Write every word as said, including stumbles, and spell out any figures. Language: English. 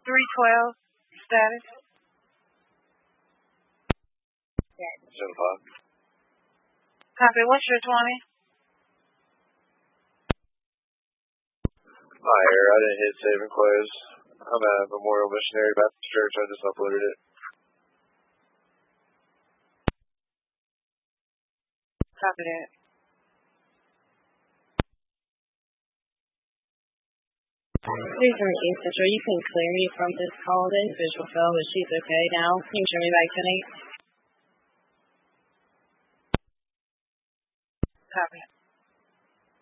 three twelve, status. seven five. Copy. What's your twenty? Hi, Air. I didn't hit save and close. I'm at Memorial Missionary Baptist Church. I just uploaded it. Copy that. Please remain Central. You can clear me from this call. The individual fell, but she's okay now. Can you turn me back to me? Copy.